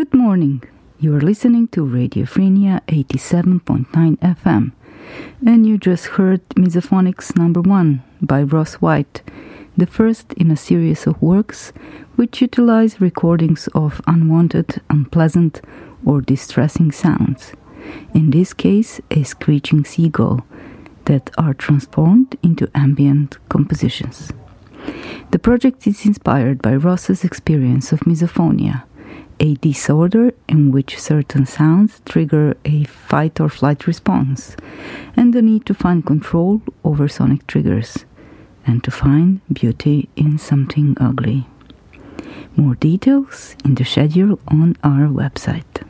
Good morning. You are listening to Radio Frenia 87.9 FM, and you just heard Misophonics number 1 by Ross White, the first in a series of works which utilize recordings of unwanted, unpleasant, or distressing sounds, in this case a screeching seagull, that are transformed into ambient compositions. The project is inspired by Ross's experience of misophonia, a disorder in which certain sounds trigger a fight or flight response, and the need to find control over sonic triggers, and to find beauty in something ugly. More details in the schedule on our website.